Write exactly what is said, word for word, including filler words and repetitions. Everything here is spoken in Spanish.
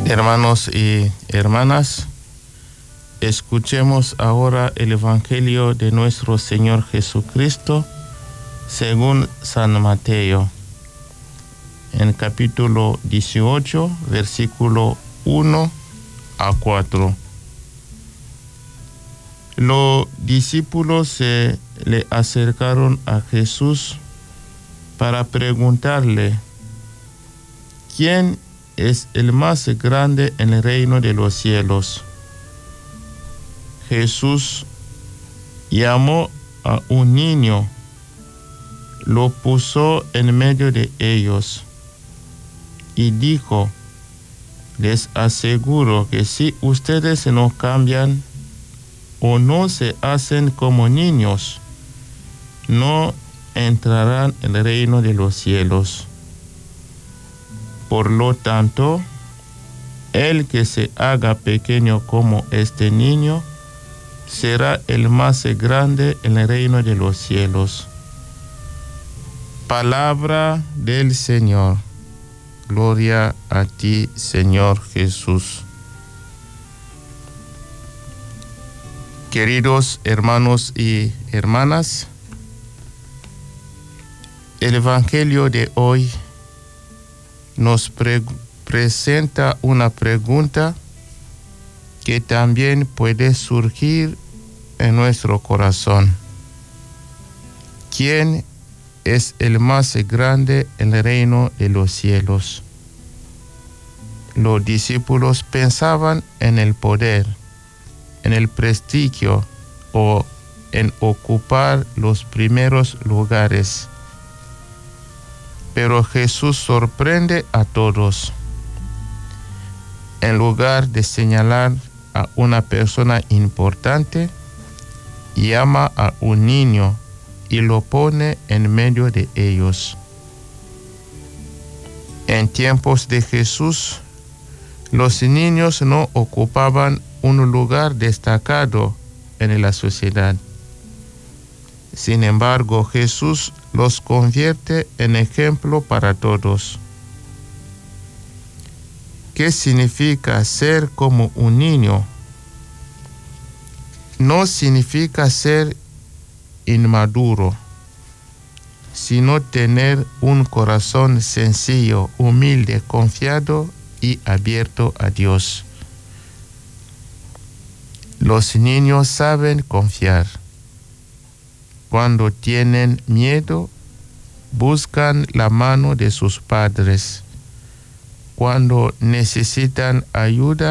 Hermanos y hermanas, escuchemos ahora el Evangelio de nuestro Señor Jesucristo según San Mateo, en capítulo dieciocho, versículo uno a cuatro. Los discípulos se le acercaron a Jesús para preguntarle: ¿quién es el más grande en el reino de los cielos? Jesús llamó a un niño, lo puso en medio de ellos y dijo: les aseguro que si ustedes no cambian o no se hacen como niños, no entrarán en el reino de los cielos. Por lo tanto, el que se haga pequeño como este niño será el más grande en el reino de los cielos. Palabra del Señor. Gloria a ti, Señor Jesús. Queridos hermanos y hermanas, el Evangelio de hoy nos pre- presenta una pregunta que también puede surgir en nuestro corazón. ¿Quién es el más grande en el reino de los cielos? Los discípulos pensaban en el poder, en el prestigio o en ocupar los primeros lugares. Pero Jesús sorprende a todos. En lugar de señalar a una persona importante, llama a un niño y lo pone en medio de ellos. En tiempos de Jesús, los niños no ocupaban un lugar destacado en la sociedad. Sin embargo, Jesús los convierte en ejemplo para todos. ¿Qué significa ser como un niño? No significa ser inmaduro, sino tener un corazón sencillo, humilde, confiado y abierto a Dios. Los niños saben confiar. Cuando tienen miedo, buscan la mano de sus padres. Cuando necesitan ayuda,